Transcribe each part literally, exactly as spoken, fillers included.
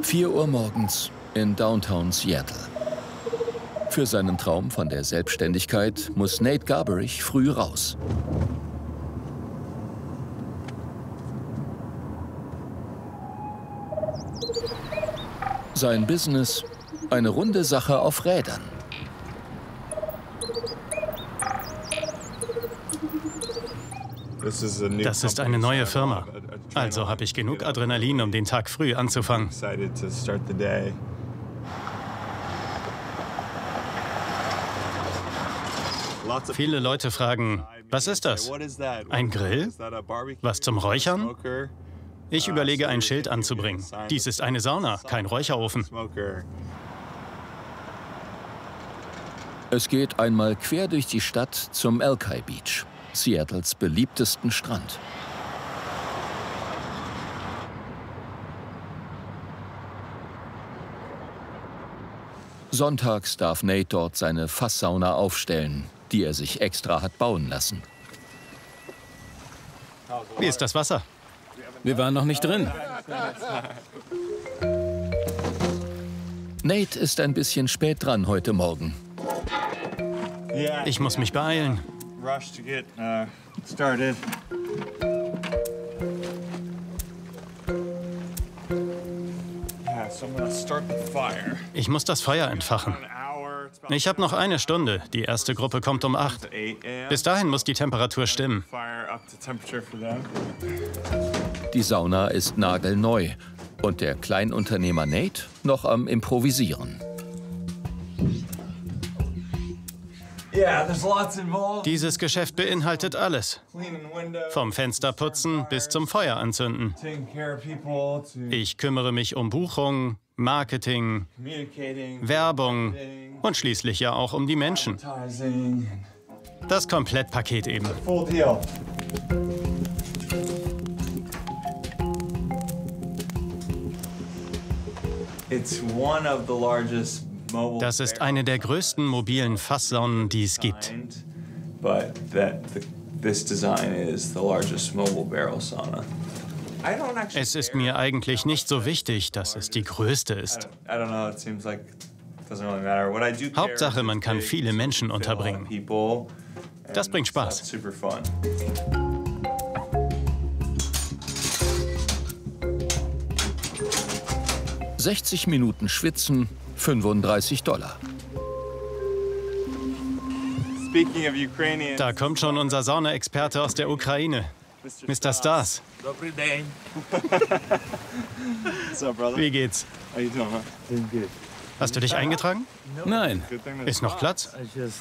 vier Uhr morgens in Downtown Seattle. Für seinen Traum von der Selbstständigkeit muss Nate Garberich früh raus. Sein Business, eine runde Sache auf Rädern. Das ist eine neue Firma. Also habe ich genug Adrenalin, um den Tag früh anzufangen. Viele Leute fragen, was ist das? Ein Grill? Was zum Räuchern? Ich überlege, ein Schild anzubringen. Dies ist eine Sauna, kein Räucherofen. Es geht einmal quer durch die Stadt zum Alki Beach, Seattles beliebtesten Strand. Sonntags darf Nate dort seine Fasssauna aufstellen, die er sich extra hat bauen lassen. Wie ist das Wasser? Wir waren noch nicht drin. Nate ist ein bisschen spät dran heute Morgen. Ich muss mich beeilen. Ich muss das Feuer entfachen. Ich habe noch eine Stunde. Die erste Gruppe kommt um acht. Bis dahin muss die Temperatur stimmen. Die Sauna ist nagelneu und der Kleinunternehmer Nate noch am Improvisieren. Dieses Geschäft beinhaltet alles. Vom Fensterputzen bis zum Feuer anzünden. Ich kümmere mich um Buchung, Marketing, Werbung und schließlich ja auch um die Menschen. Das Komplettpaket eben. Das ist eine der größten mobilen Fasssaunen, die es gibt. Es ist mir eigentlich nicht so wichtig, dass es die größte ist. Hauptsache, man kann viele Menschen unterbringen. Das bringt Spaß. sechzig Minuten schwitzen, fünfunddreißig Dollar. Da kommt schon unser Saunaexperte aus der Ukraine, Mister Stas. Wie geht's? Hast du dich eingetragen? Nein. Ist noch Platz?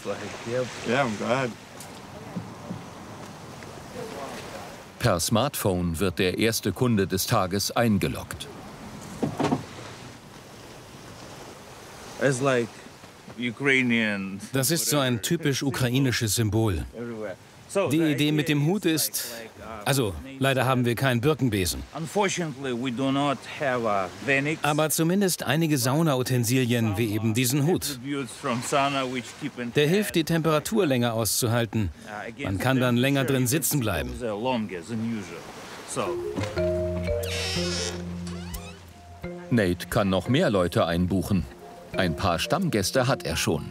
Per Smartphone wird der erste Kunde des Tages eingeloggt. Das ist so ein typisch ukrainisches Symbol. Die Idee mit dem Hut ist, also leider haben wir keinen Birkenbesen. Aber zumindest einige Saunautensilien wie eben diesen Hut. Der hilft, die Temperatur länger auszuhalten. Man kann dann länger drin sitzen bleiben. Nate kann noch mehr Leute einbuchen. Ein paar Stammgäste hat er schon.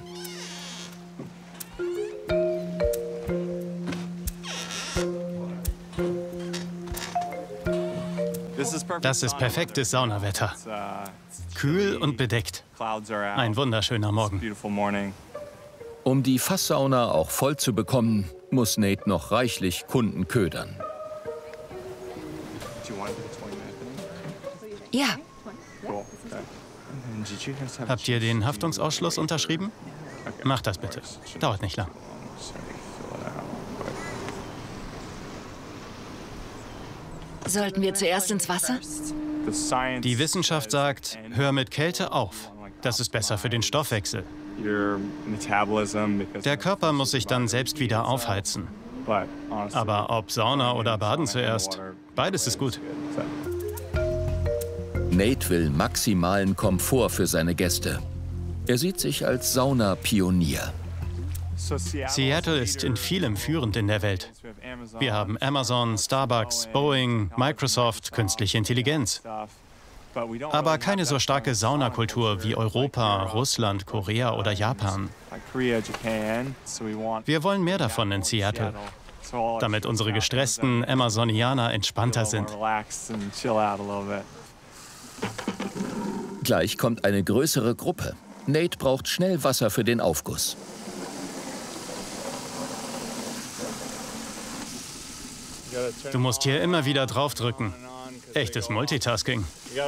Das ist perfektes Saunawetter. Kühl und bedeckt. Ein wunderschöner Morgen. Um die Fasssauna auch voll zu bekommen, muss Nate noch reichlich Kunden ködern. Ja. Habt ihr den Haftungsausschluss unterschrieben? Macht das bitte. Dauert nicht lang. Sollten wir zuerst ins Wasser? Die Wissenschaft sagt, hör mit Kälte auf. Das ist besser für den Stoffwechsel. Der Körper muss sich dann selbst wieder aufheizen. Aber ob Sauna oder Baden zuerst, beides ist gut. Nate will maximalen Komfort für seine Gäste. Er sieht sich als Saunapionier. Seattle ist in vielem führend in der Welt. Wir haben Amazon, Starbucks, Boeing, Microsoft, künstliche Intelligenz. aber keine so starke Saunakultur wie Europa, Russland, Korea oder Japan. Wir wollen mehr davon in Seattle, damit unsere gestressten Amazonianer entspannter sind. Gleich kommt eine größere Gruppe. Nate braucht schnell Wasser für den Aufguss. Du musst hier immer wieder draufdrücken. Echtes Multitasking.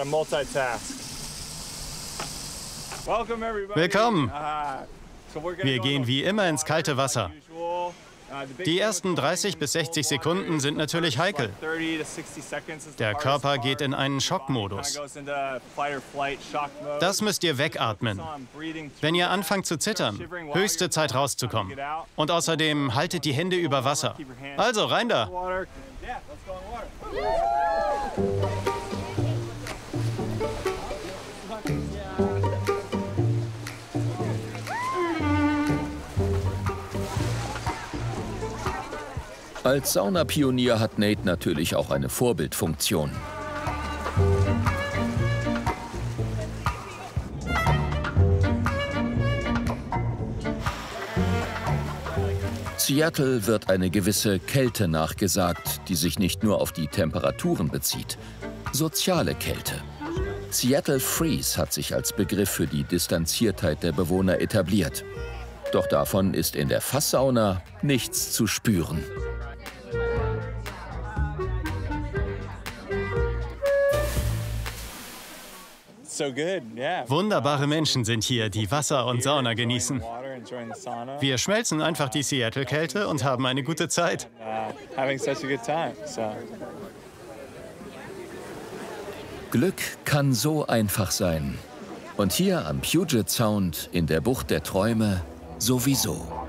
Willkommen! Wir gehen wie immer ins kalte Wasser. Die ersten dreißig bis sechzig Sekunden sind natürlich heikel. Der Körper geht in einen Schockmodus. Das müsst ihr wegatmen. Wenn ihr anfangt zu zittern, höchste Zeit rauszukommen. Und außerdem haltet die Hände über Wasser. Also rein da! Als Saunapionier hat Nate natürlich auch eine Vorbildfunktion. Seattle wird eine gewisse Kälte nachgesagt, die sich nicht nur auf die Temperaturen bezieht. Soziale Kälte. Seattle Freeze hat sich als Begriff für die Distanziertheit der Bewohner etabliert. Doch davon ist in der Fasssauna nichts zu spüren. Wunderbare Menschen sind hier, die Wasser und Sauna genießen. Wir schmelzen einfach die Seattle-Kälte und haben eine gute Zeit. Glück kann so einfach sein. Und hier am Puget Sound in der Bucht der Träume sowieso.